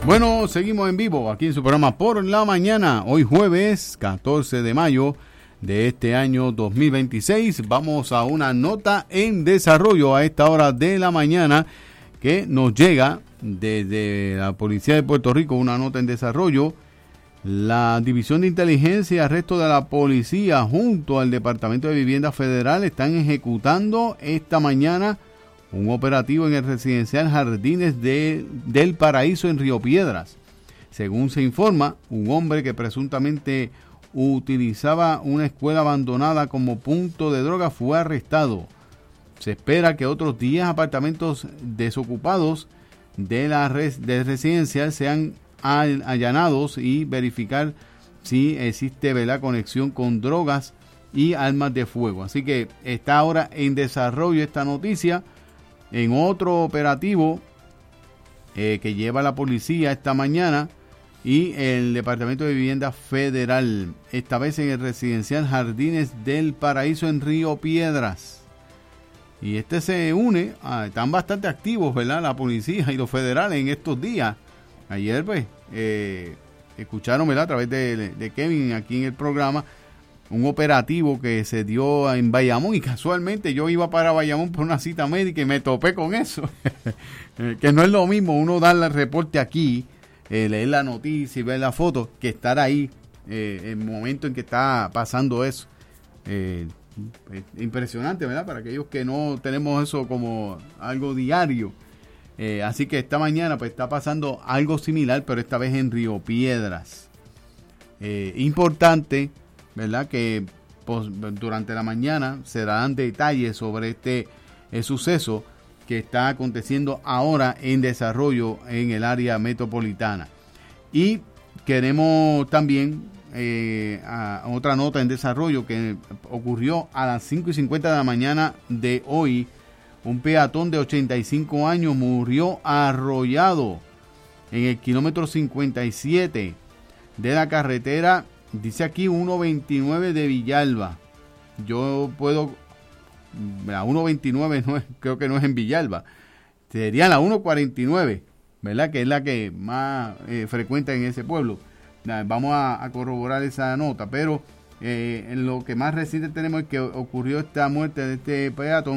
Bueno, seguimos en vivo aquí en su programa Por la Mañana. Hoy jueves 14 de mayo de este año 2026. Vamos a una nota en desarrollo a esta hora de la mañana que nos llega desde la Policía de Puerto Rico. Una nota en desarrollo. La División de Inteligencia y Arresto de la Policía junto al Departamento de Vivienda Federal están ejecutando esta mañana un operativo en el residencial Jardines del Paraíso en Río Piedras. Según se informa, un hombre que presuntamente utilizaba una escuela abandonada como punto de droga fue arrestado. Se espera que otros 10 apartamentos desocupados del residencial sean allanados y verificar si existe conexión con drogas y armas de fuego. Así que está ahora en desarrollo esta noticia. En otro operativo que lleva la policía esta mañana y el Departamento de Vivienda Federal, esta vez en el residencial Jardines del Paraíso en Río Piedras. Y se une, están bastante activos, ¿verdad? La policía y los federales en estos días. Ayer, pues, escucharon, ¿verdad? A través de Kevin aquí en el programa, un operativo que se dio en Bayamón y casualmente yo iba para Bayamón por una cita médica y me topé con eso. Que no es lo mismo uno darle el reporte aquí, leer la noticia y ver la foto, que estar ahí en el momento en que está pasando eso. Impresionante, ¿verdad? Para aquellos que no tenemos eso como algo diario. Así que esta mañana pues está pasando algo similar, pero esta vez en Río Piedras. Importante, ¿verdad? Que pues, durante la mañana se darán detalles sobre este suceso que está aconteciendo ahora en desarrollo en el área metropolitana. Y queremos también otra nota en desarrollo que ocurrió a las 5:50 de la mañana de hoy. Un peatón de 85 años murió arrollado en el kilómetro 57 de la carretera, dice aquí 129 de Villalba. Yo puedo, la 129 no es, creo que no es en Villalba, sería la 149, ¿verdad? Que es la que más frecuenta en ese pueblo. Vamos a corroborar esa nota, pero en lo que más reciente tenemos es que ocurrió esta muerte de este peatón